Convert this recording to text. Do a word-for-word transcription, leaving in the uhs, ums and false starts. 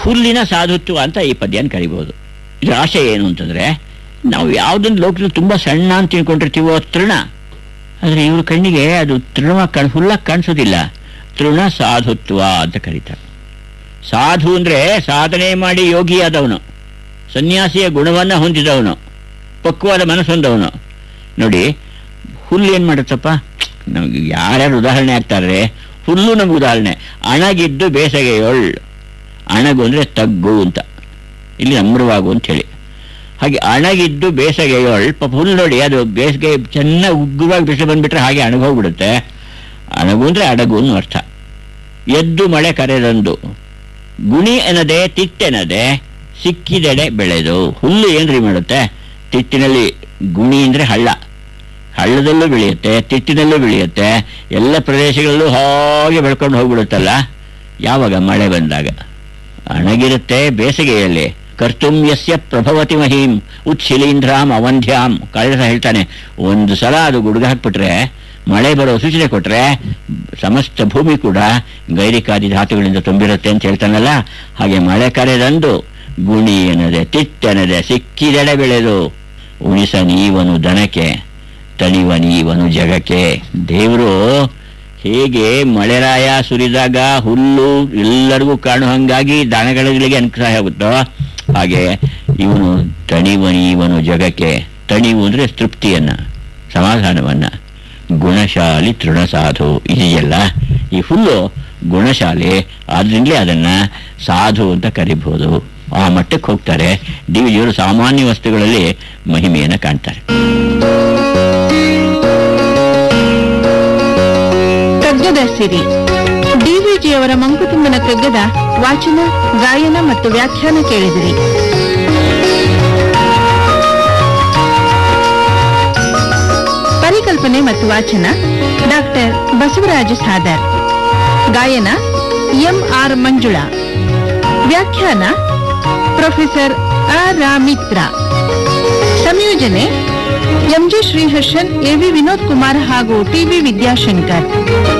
ಹುಲ್ಲಿನ ಸಾಧುತ್ವ ಅಂತ ಈ ಪದ್ಯನ ಕರಿಬಹುದು. ಇದರ ಆಶಯ ಏನು ಅಂತಂದ್ರೆ, ನಾವು ಯಾವುದೊಂದು ಲೋಕದಲ್ಲಿ ತುಂಬಾ ಸಣ್ಣ ಅಂತ ತಿಳ್ಕೊಂಡಿರ್ತೀವೋ ತೃಣ, ಆದ್ರೆ ಇವ್ರ ಕಣ್ಣಿಗೆ ಅದು ತೃಣವಾಗಿ ಕಾಣ ಹುಲ್ಲಾಗಿ ಕಾಣಿಸೋದಿಲ್ಲ. ತೃಣ ಸಾಧುತ್ವ ಅಂತ ಕರೀತಾರೆ. ಸಾಧು ಅಂದ್ರೆ ಸಾಧನೆ ಮಾಡಿ ಯೋಗಿಯಾದವನು, ಸನ್ಯಾಸಿಯ ಗುಣವನ್ನ ಹೊಂದಿದವನು, ಪಕ್ವಾದ ಮನಸ್ಸು ಹೊಂದವನು. ನೋಡಿ, ಹುಲ್ಲು ಏನ್ ಮಾಡುತ್ತಪ್ಪ, ನಮ್ಗೆ ಯಾರ್ಯಾರು ಉದಾಹರಣೆ ಆಗ್ತಾರೆ, ಹುಲ್ಲು ನಮ್ಗೆ ಉದಾಹರಣೆ. ಅಣಗಿದ್ದು ಬೇಸಗೆಯೊಳ್, ಅಣಗು ಅಂದ್ರೆ ತಗ್ಗು ಅಂತ, ಇಲ್ಲಿ ನಮ್ರವಾಗು ಅಂತ ಹೇಳಿ. ಹಾಗೆ ಅಣಗಿದ್ದು ಬೇಸಗೆಯೊಳ್, ಪಾಪ ಹುಲ್ಲು ನೋಡಿ, ಅದು ಬೇಸಿಗೆ ಚೆನ್ನಾಗಿ ಉಗ್ರವಾಗಿ ಬಿಸಿಲು ಬಂದ್ಬಿಟ್ರೆ ಹಾಗೆ ಅಣಗೋಗ್ಬಿಡುತ್ತೆ. ಅಣಗು ಅಂದ್ರೆ ಅಡಗು ಅನ್ನೋ ಅರ್ಥ. ಎದ್ದು ಮಳೆ ಕರೆದಂದು, ಗುಣಿ ಎನ್ನದೆ ತಿಟ್ಟೆನದೆ ಸಿಕ್ಕಿದೆಡೆ ಬೆಳೆದು. ಹುಲ್ಲು ಏನ್ರಿ ಮಾಡುತ್ತೆ, ತಿಟ್ಟಿನಲ್ಲಿ, ಗುಣಿ ಅಂದ್ರೆ ಹಳ್ಳ, ಹಳ್ಳದಲ್ಲೂ ಬೆಳೆಯುತ್ತೆ, ತಿಟ್ಟಿನಲ್ಲೂ ಬೆಳೆಯುತ್ತೆ, ಎಲ್ಲ ಪ್ರದೇಶಗಳಲ್ಲೂ ಹಾಗೆ ಬೆಳ್ಕೊಂಡು ಹೋಗ್ಬಿಡುತ್ತಲ್ಲ. ಯಾವಾಗ ಮಳೆ ಬಂದಾಗ. ಅಣಗಿರುತ್ತೆ ಬೇಸಿಗೆಯಲ್ಲಿ. ಕರ್ತುಂ ಯಸ್ಯ ಪ್ರಭವತಿ ಮಹೀಂ ಉಚ್ಛಿಲೀಂಧ್ರಾಂ ಅವಂಧ್ಯಾಂ. ಕಾಳಿದಾಸ ಹೇಳ್ತಾನೆ, ಒಂದು ಸಲ ಅದು ಗುಡುಗ ಹಾಕ್ಬಿಟ್ರೆ, ಮಳೆ ಬರೋ ಸೂಚನೆ ಕೊಟ್ರೆ ಸಮಸ್ತ ಭೂಮಿ ಕೂಡ ಗೈರಿಕಾದಿ ಧಾತುಗಳಿಂದ ತುಂಬಿರುತ್ತೆ ಅಂತ ಹೇಳ್ತಾನಲ್ಲ. ಹಾಗೆ ಮಳೆ ಕರೆದಂದು ಗುಣಿ ಎನ್ನದೆ ತಿಟ್ಟೆನದೆ ಸಿಕ್ಕಿದೆಡೆ ಬೆಳೆದು. ಉಣಿಸ ನೀವನು ದನಕ್ಕೆ ತಣಿವ ನೀವನು ಜಗಕ್ಕೆ. ದೇವರು ಹೇಗೆ ಮಳೆರಾಯ ಸುರಿದಾಗ ಹುಲ್ಲು ಎಲ್ಲರಿಗೂ ಕಾಣುವಂಗಾಗಿ ದನಗಳಿಗೆ ಅನುಗ್ರಹ ಆಗುತ್ತೋ, ಹಾಗೆ ಇವನು ತಣಿವ ನೀವನು ಜಗಕ್ಕೆ. ತಣಿವು ಅಂದ್ರೆ ತೃಪ್ತಿಯನ್ನ, ಸಮಾಧಾನವನ್ನ. ಗುಣಶಾಲಿ ತೃಣಸಾಧು ಇದೆಯಲ್ಲ, ಈ ಹುಲ್ಲು ಗುಣಶಾಲಿ, ಆದ್ರಿಂದಲೇ ಅದನ್ನ ಸಾಧು ಅಂತ ಕರಿಬಹುದು. ಆ ಮಟ್ಟಕ್ಕೆ ಹೋಗ್ತಾರೆ. ಡಿ ವಿ ಜಿಯವರು ಸಾಮಾನ್ಯ ವಸ್ತುಗಳಲ್ಲಿ ಮಹಿಮೆಯನ್ನು ಕಾಣ್ತಾರೆ. ಕಗ್ಗದ ಸಿರಿ. ಡಿವಿಜಿಯವರ ಮಂಕುತಿಮ್ಮನ ಕಗ್ಗದ ವಾಚನ, ಗಾಯನ ಮತ್ತು ವ್ಯಾಖ್ಯಾನ ಕೇಳಿದಿರಿ. ಪರಿಕಲ್ಪನೆ ಮತ್ತು ವಾಚನ ಡಾಕ್ಟರ್ ಬಸವರಾಜ ಸಾದರ್. ಗಾಯನ ಎಂ ಆರ್ ಮಂಜುಳಾ. ವ್ಯಾಖ್ಯಾನ ಪ್ರೊಫೆಸರ್ ಅ ರಾಮಿತ್ರ. ಸಂಯೋಜನೆ ಎಂಜಿ ಶ್ರೀಹರ್ಷನ್, ಎವಿ ವಿನೋದ್ ಕುಮಾರ್ ಹಾಗೂ ಟಿವಿ ವಿದ್ಯಾಶಂಕರ್.